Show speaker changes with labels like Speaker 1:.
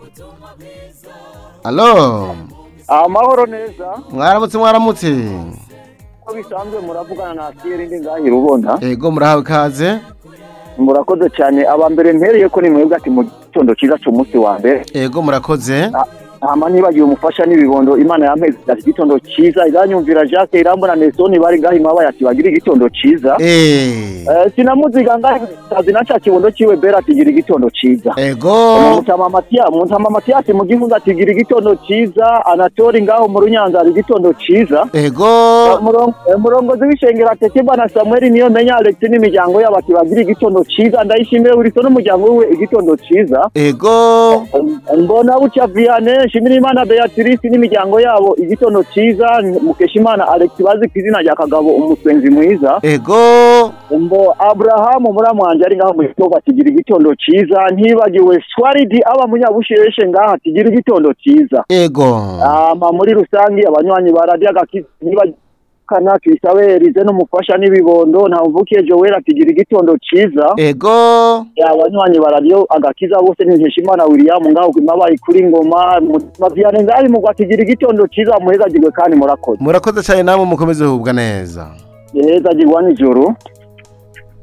Speaker 1: Allo,
Speaker 2: amahoro neza
Speaker 1: mwaramutse.
Speaker 2: ko bisanzwe muravugana na Thierry ndi ngahi rubona
Speaker 1: Ego murahawe kaze.
Speaker 2: murakoze cyane abambere mpereye ko ni mwebwe ati mu gitondo cyiza cy'umunsi wa mbere
Speaker 1: Ego murakoze.
Speaker 2: hama ntibagiwe umufasha n'ibibondo imana yampeze ati igitondo cyiza iranyumvira Jacques Irambona Nesoni bari ngahi mabaya ati bagira igitondo cyiza sinamuziga ngahi kazi na kibondo ciwe Bera ati gira igitondo cyiza
Speaker 1: Ego.
Speaker 2: Mutama Mathias mu gihugu ati gira igitondo cyiza Anatori ngaho mu Runyanza ari igitondo cyiza
Speaker 1: Ego.
Speaker 2: murongozi w'ishengero Tekeba na Samuel niyo menya Alex n'imiryango yabo ati bagira igitondo cyiza ndayishimiye Wilson n'umuryango we igitondo cyiza
Speaker 1: Ego.
Speaker 2: mbona bucya Vianney shimira Imana Beatrice n'imiryango yabo igitondo cyiza Mukeshimana Alex bazi kwizina rya Kagabo umuswenzi mwiza
Speaker 1: Ego.
Speaker 2: mbo Abraham muramwanje ari ngaho mu gitondo atigira igitondo cyiza ntibagiwe Swaridi aba munyabusheshe ngaho atigira igitondo cyiza
Speaker 1: Ego.
Speaker 2: muri rusangi abanywanyi baradia gakiza kana Kisaberize n'umufasha n'ibibondo ntamvukiye Joel atigira igitondo cyiza
Speaker 1: Ego.
Speaker 2: abanywanyi baradio agakiza bose ni Nkeshimana William ngaho mabaye kuri ngoma Vianney ngari mu gwatigira igitondo cyiza muhezagirwe kandi murakoze
Speaker 1: Murakoze cyane namwe mukomeze hubwa neza.
Speaker 2: heza girwa nijoro